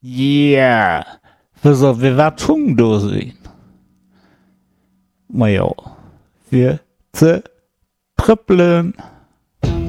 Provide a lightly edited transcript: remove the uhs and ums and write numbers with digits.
Yeah, för vi var tvungna då sehen. Maar ja, wir zu trippeln.